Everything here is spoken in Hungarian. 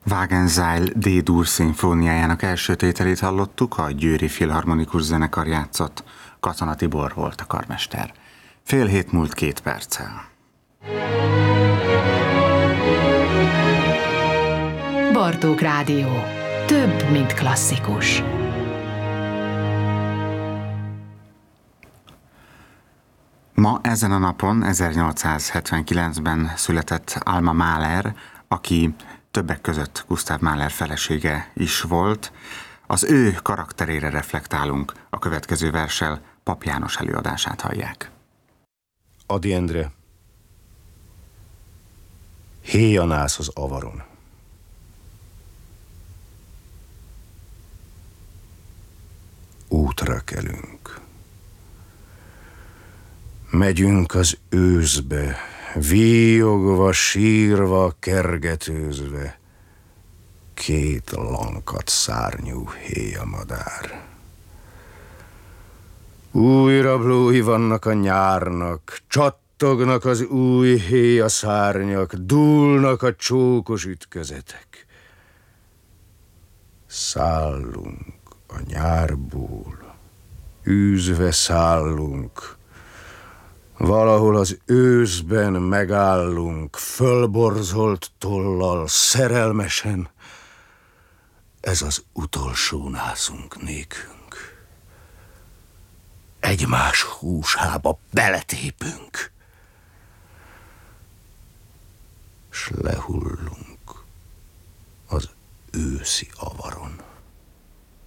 Wagenseil D-dur szimfóniájának első tételét hallottuk, a Győri Filharmonikus Zenekar játszott. Katona Tibor volt a karmester. 6:30 múlt 2 perccel. Bartók Rádió. Több, mint klasszikus. Ma ezen a napon, 1879-ben született Alma Mahler, aki többek között Gustav Mahler felesége is volt. Az ő karakterére reflektálunk, a következő verssel Pap János előadását hallják. Ady Endre. Héjan állsz az avaron. Útra kelünk. Megyünk az őszbe, víjogva, sírva, kergetőzve, 2 lankadt szárnyú héjamadár. Új rablói vannak a nyárnak, csattognak az új héjaszárnyak, dúlnak a csókos ütközetek. Szállunk a nyárból, űzve szállunk, valahol az őszben megállunk, fölborzolt tollal, szerelmesen. Ez az utolsó nászunk nékünk. Egymás húsába beletépünk, s lehullunk az őszi avaron.